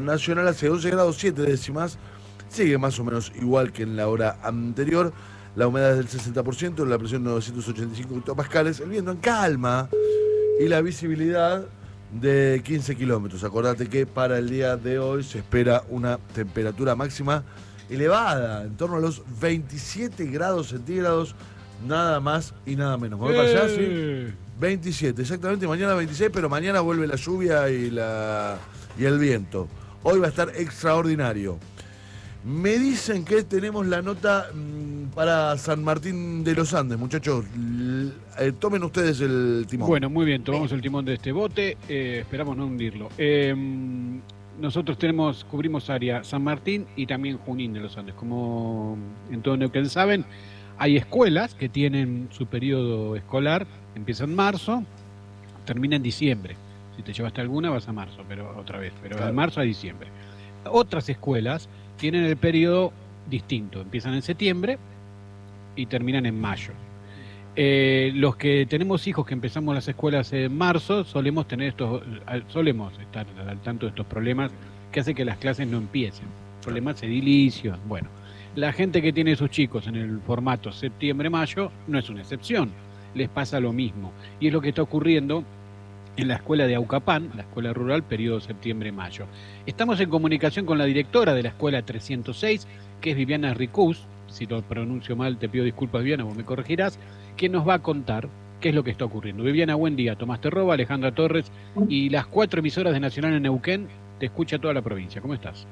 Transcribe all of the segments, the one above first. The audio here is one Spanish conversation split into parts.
nacional hace 11 grados 7 décimas. Sigue más o menos igual que en la hora anterior. La humedad es del 60%, la presión 985 hectopascales, el viento en calma y la visibilidad de 15 kilómetros. Acordate que para el día de hoy se espera una temperatura máxima elevada, en torno a los 27 grados centígrados, nada más y nada menos. ¿Me voy para allá? Sí. 27, exactamente, mañana 26, pero mañana vuelve la lluvia y el viento. Hoy va a estar extraordinario. Me dicen que tenemos la nota para San Martín de los Andes, muchachos. Tomen ustedes el timón. Bueno, muy bien, tomamos el timón de este bote, esperamos no hundirlo. Nosotros cubrimos área San Martín y también Junín de los Andes. Como en todo Neuquén saben, hay escuelas que tienen su periodo escolar, empieza en marzo, termina en diciembre. Si te llevaste alguna vas a marzo, pero otra vez, pero claro, de marzo a diciembre. Otras escuelas tienen el periodo distinto, empiezan en septiembre y terminan en mayo. Los que tenemos hijos que empezamos las escuelas en marzo, solemos estar al tanto de estos problemas que hace que las clases no empiecen. Problemas edilicios, bueno. La gente que tiene sus chicos en el formato septiembre-mayo no es una excepción, les pasa lo mismo. Y es lo que está ocurriendo en la escuela de Aucapán, la escuela rural, periodo septiembre-mayo. Estamos en comunicación con la directora de la escuela 306, que es Viviana Ricús. Si lo pronuncio mal, te pido disculpas, Viviana, vos me corregirás, que nos va a contar qué es lo que está ocurriendo. Viviana, buen día. Tomás Terroba, Alejandra Torres y las 4 emisoras de Nacional en Neuquén. Te escucha toda la provincia. ¿Cómo estás?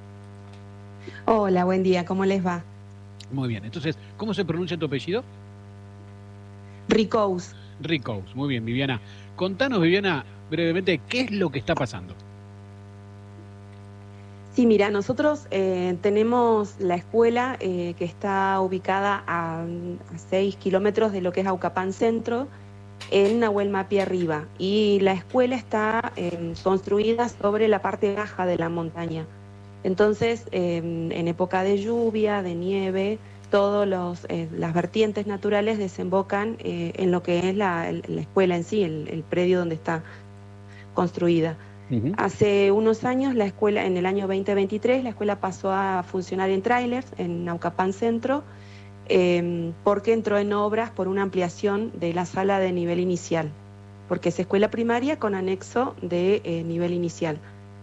Hola, buen día. ¿Cómo les va? Muy bien. Entonces, ¿cómo se pronuncia tu apellido? Ricous. Ricous. Muy bien, Viviana. Contanos, Viviana, brevemente, ¿qué es lo que está pasando? Sí, mira, nosotros tenemos la escuela que está ubicada a 6 kilómetros de lo que es Aucapán Centro, en Nahuel Mapi arriba. Y la escuela está construida sobre la parte baja de la montaña. Entonces, en época de lluvia, de nieve, todas las vertientes naturales desembocan en lo que es la escuela en sí, el predio donde está construida. Uh-huh. Hace unos años, la escuela, en el año 2023, la escuela pasó a funcionar en trailers en Naucapán Centro, porque entró en obras por una ampliación de la sala de nivel inicial, porque es escuela primaria con anexo de nivel inicial.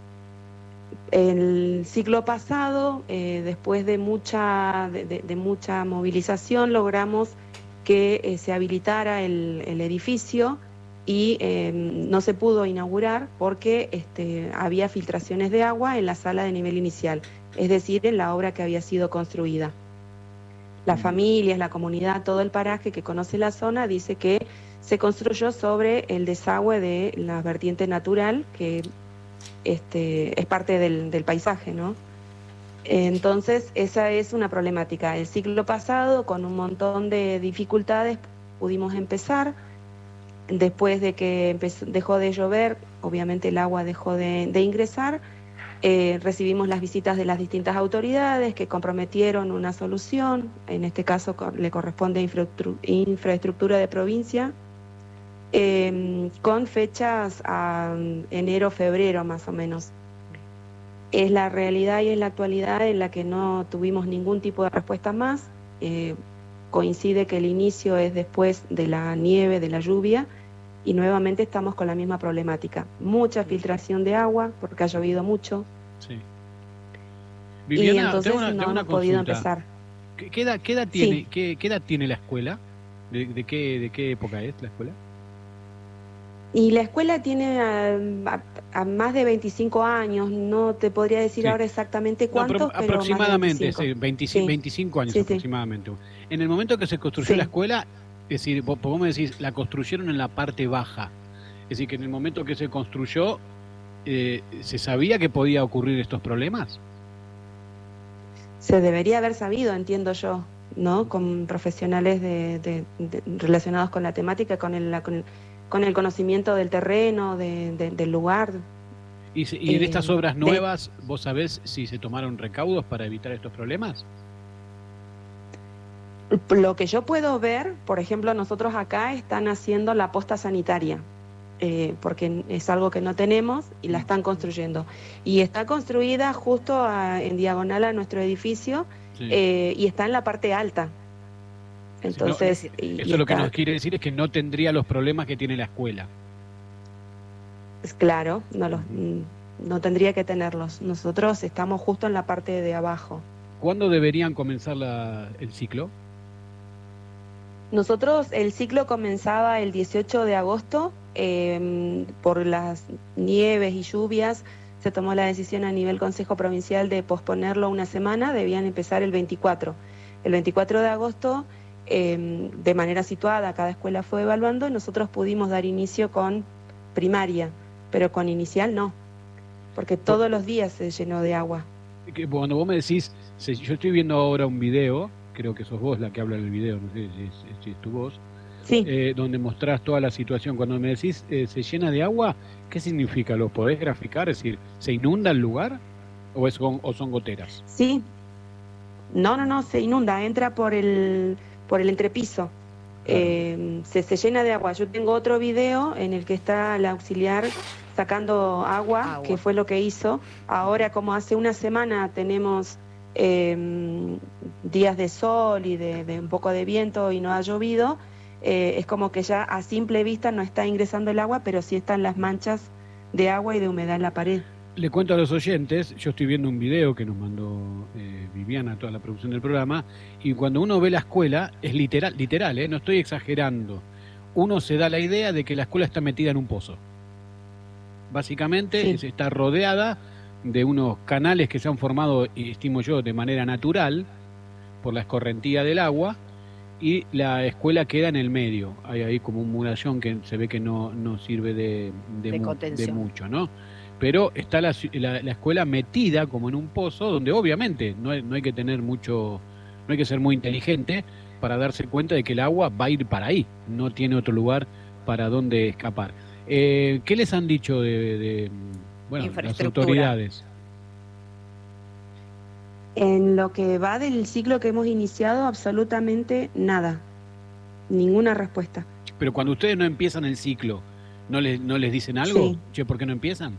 El ciclo pasado, después de mucha movilización, logramos que se habilitara el edificio y no se pudo inaugurar porque había filtraciones de agua en la sala de nivel inicial, es decir, en la obra que había sido construida. Las familias, la comunidad, todo el paraje que conoce la zona dice que se construyó sobre el desagüe de la vertiente natural, que es parte del paisaje, ¿no? Entonces, esa es una problemática. El ciclo pasado, con un montón de dificultades, pudimos empezar. Después de que dejó de llover, obviamente el agua dejó de ingresar. Recibimos las visitas de las distintas autoridades que comprometieron una solución. En este caso le corresponde infraestructura de provincia, con fechas a enero, febrero más o menos. Es la realidad y es la actualidad en la que no tuvimos ningún tipo de respuesta más. Coincide que el inicio es después de la nieve, de la lluvia, y nuevamente estamos con la misma problemática. Mucha filtración de agua, porque ha llovido mucho. Sí. Viviana, y entonces no hemos podido empezar. ¿Qué edad tiene, sí, qué edad tiene la escuela? ¿De qué época es la escuela? Y la escuela tiene a más de 25 años, no te podría decir sí ahora exactamente cuántos, no, pero aproximadamente, más de 25, sí. 25 años sí, aproximadamente. Sí. En el momento que se construyó la escuela, es decir, vos me decís, la construyeron en la parte baja, es decir, que en el momento que se construyó, ¿se sabía que podía ocurrir estos problemas? Se debería haber sabido, entiendo yo, ¿no? Con profesionales relacionados con la temática, con el conocimiento del terreno, del lugar. ¿Y en estas obras nuevas, vos sabés si se tomaron recaudos para evitar estos problemas? Lo que yo puedo ver, por ejemplo, nosotros acá están haciendo la posta sanitaria. porque es algo que no tenemos y la están construyendo. Y está construida justo en diagonal a nuestro edificio, Sí. Y está en la parte alta. Entonces, Eso lo que nos quiere decir es que no tendría los problemas que tiene la escuela. Es claro, no tendría que tenerlos. Nosotros estamos justo en la parte de abajo. ¿Cuándo deberían comenzar el ciclo? Nosotros, el ciclo comenzaba el 18 de agosto, por las nieves y lluvias, se tomó la decisión a nivel Consejo Provincial de posponerlo una semana, debían empezar el 24. El 24 de agosto, de manera situada, cada escuela fue evaluando y nosotros pudimos dar inicio con primaria, pero con inicial no, porque todos los días se llenó de agua. Cuando vos me decís, yo estoy viendo ahora un video, creo que sos vos la que habla en el video, no sé si es tu voz, sí. Donde mostrás toda la situación. Cuando me decís se llena de agua, ¿qué significa? ¿Lo podés graficar? Es decir, ¿se inunda el lugar o son goteras? Sí, no, se inunda, entra por el entrepiso. Claro. Se llena de agua. Yo tengo otro video en el que está la auxiliar sacando agua, que fue lo que hizo. Ahora, como hace una semana tenemos días de sol y de un poco de viento y no ha llovido, es como que ya a simple vista no está ingresando el agua, pero sí están las manchas de agua y de humedad en la pared. Le cuento a los oyentes, yo estoy viendo un video que nos mandó Viviana, toda la producción del programa, y cuando uno ve la escuela, es literal, no estoy exagerando, uno se da la idea de que la escuela está metida en un pozo. Básicamente sí. Está rodeada de unos canales que se han formado, estimo yo, de manera natural, por la escorrentía del agua, y la escuela queda en el medio. Hay ahí como un murallón que se ve que no sirve de mucho, ¿no? Pero está la escuela metida como en un pozo donde obviamente no hay que tener mucho, no hay que ser muy inteligente para darse cuenta de que el agua va a ir para ahí, no tiene otro lugar para donde escapar. ¿Qué les han dicho de las autoridades? En lo que va del ciclo que hemos iniciado, absolutamente nada, ninguna respuesta. Pero cuando ustedes no empiezan el ciclo, ¿no les dicen algo? Sí. Che, ¿por qué no empiezan?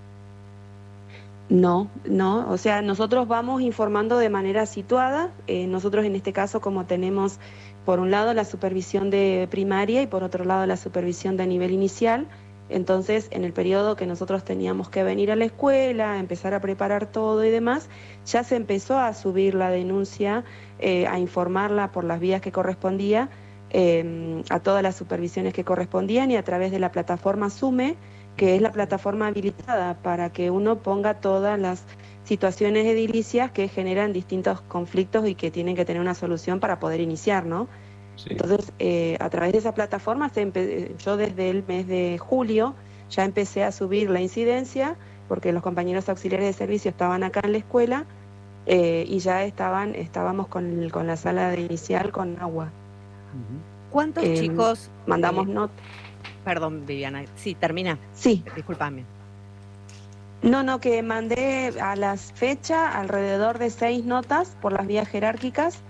No, o sea, nosotros vamos informando de manera situada. Nosotros en este caso, como tenemos por un lado la supervisión de primaria y por otro lado la supervisión de nivel inicial, entonces en el periodo que nosotros teníamos que venir a la escuela, empezar a preparar todo y demás, ya se empezó a subir la denuncia, a informarla por las vías que correspondía, a todas las supervisiones que correspondían y a través de la plataforma SUME, que es la plataforma habilitada para que uno ponga todas las situaciones edilicias que generan distintos conflictos y que tienen que tener una solución para poder iniciar, ¿no? Sí. Entonces, a través de esa plataforma, yo desde el mes de julio ya empecé a subir la incidencia, porque los compañeros auxiliares de servicio estaban acá en la escuela y ya estábamos con la sala de inicial con agua. ¿Cuántos chicos? Mandamos notas. Perdón, Viviana. Sí, termina. Sí. Discúlpame. No, que mandé a la fecha alrededor de 6 notas por las vías jerárquicas.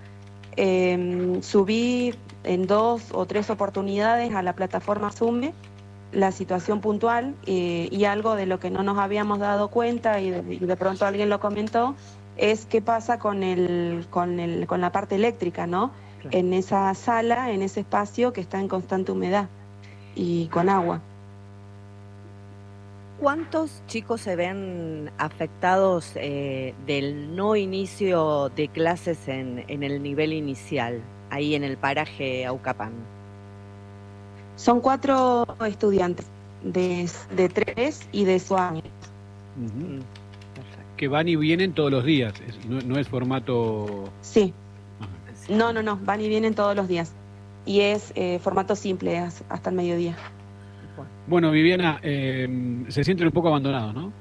Subí en 2 o 3 oportunidades a la plataforma SUME la situación puntual y algo de lo que no nos habíamos dado cuenta y de pronto alguien lo comentó es qué pasa con la parte eléctrica, ¿no? Claro. En esa sala, en ese espacio que está en constante humedad y con agua. ¿Cuántos chicos se ven afectados del no inicio de clases en el nivel inicial, ahí en el paraje Aucapán? Son 4 estudiantes de 3 y de su año. Que van y vienen todos los días, no es formato... Sí. Ajá. No, van y vienen todos los días. Y es formato simple, hasta el mediodía. Bueno, Viviana, se sienten un poco abandonados, ¿no?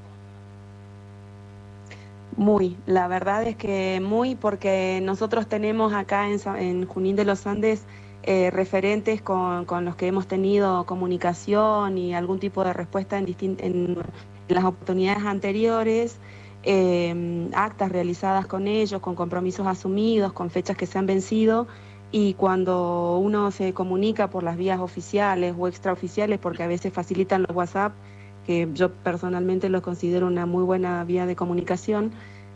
Muy, la verdad es que muy, porque nosotros tenemos acá en Junín de los Andes referentes con los que hemos tenido comunicación y algún tipo de respuesta en las oportunidades anteriores, actas realizadas con ellos, con compromisos asumidos, con fechas que se han vencido, y cuando uno se comunica por las vías oficiales o extraoficiales, porque a veces facilitan los WhatsApp, que yo personalmente los considero una muy buena vía de comunicación,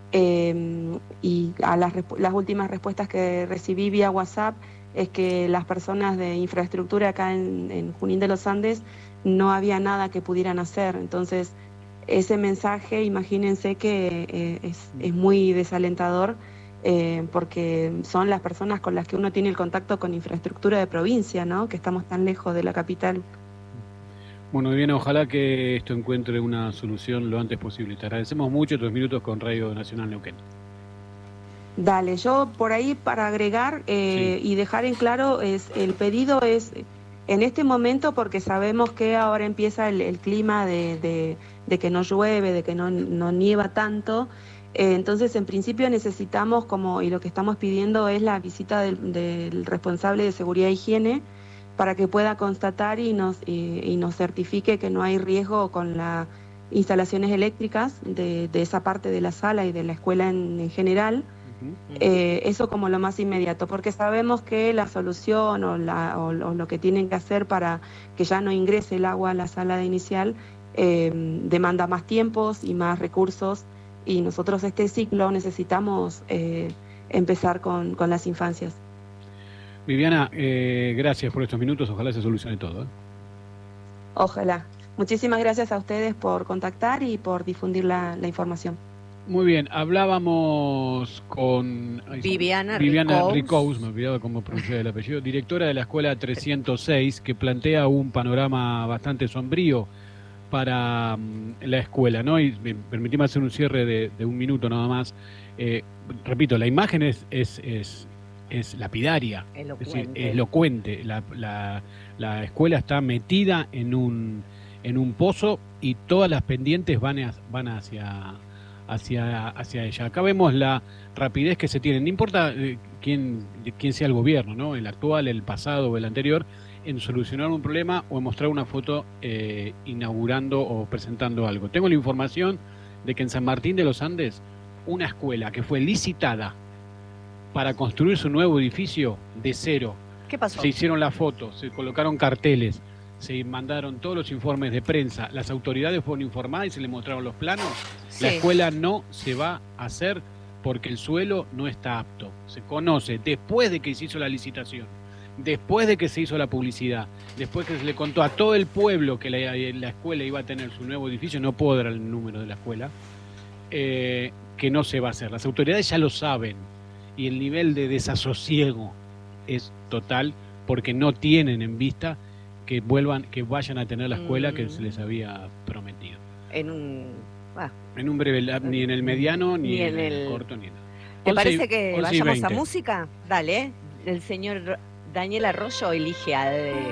y a las últimas respuestas que recibí vía WhatsApp es que las personas de infraestructura acá en Junín de los Andes no había nada que pudieran hacer. Entonces, ese mensaje, imagínense que es muy desalentador, porque son las personas con las que uno tiene el contacto con infraestructura de provincia, ¿no? Que estamos tan lejos de la capital. Bueno, Viviana, ojalá que esto encuentre una solución lo antes posible. Te agradecemos mucho tus minutos con Radio Nacional Neuquén. Dale, yo por ahí para agregar y dejar en claro, el pedido es en este momento, porque sabemos que ahora empieza el clima de que no llueve, de que no nieva tanto. Entonces, en principio necesitamos, y lo que estamos pidiendo es la visita del responsable de seguridad e higiene, para que pueda constatar y nos certifique que no hay riesgo con las instalaciones eléctricas de esa parte de la sala y de la escuela en general. Eso como lo más inmediato, porque sabemos que la solución o lo que tienen que hacer para que ya no ingrese el agua a la sala de inicial demanda más tiempos y más recursos, y nosotros este ciclo necesitamos empezar con las infancias. Viviana, gracias por estos minutos, ojalá se solucione todo. Ojalá. Muchísimas gracias a ustedes por contactar y por difundir la información. Muy bien, hablábamos con Viviana Ricous, me olvidaba cómo pronunciar el apellido, directora de la escuela 306, que plantea un panorama bastante sombrío para la escuela, ¿no? Y permitimos hacer un cierre de un minuto nada más. Repito, la imagen es lapidaria, elocuente. Es decir, elocuente. La escuela está metida en un pozo y todas las pendientes van hacia ella. Acá vemos la rapidez que se tiene, no importa quién sea el gobierno, ¿no? El actual, el pasado o el anterior, en solucionar un problema o en mostrar una foto inaugurando o presentando algo. Tengo la información de que en San Martín de los Andes, una escuela que fue licitada para construir su nuevo edificio de cero. ¿Qué pasó? Se hicieron las fotos, se colocaron carteles, se mandaron todos los informes de prensa, las autoridades fueron informadas y se les mostraron los planos. Sí. La escuela no se va a hacer porque el suelo no está apto. Se conoce después de que se hizo la licitación, después de que se hizo la publicidad, después que se le contó a todo el pueblo que la escuela iba a tener su nuevo edificio, no puedo dar el número de la escuela, que no se va a hacer. Las autoridades ya lo saben y el nivel de desasosiego es total porque no tienen en vista que vayan a tener la escuela que se les había prometido. En un breve, ni en el mediano, ni en el corto, ni en nada. ¿Te parece que vayamos a música? Dale, el señor Daniel Arroyo elige a